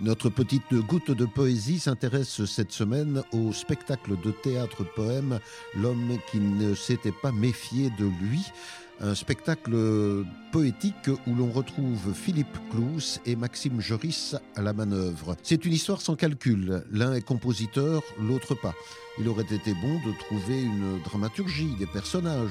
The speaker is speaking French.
Notre petite goutte de poésie s'intéresse cette semaine au spectacle de théâtre-poème L'homme qui ne s'était pas méfié de lui. Un spectacle poétique où l'on retrouve Philippe Clous et Maxime Joris à la manœuvre. C'est une histoire sans calcul. L'un est compositeur, l'autre pas. Il aurait été bon de trouver une dramaturgie, des personnages,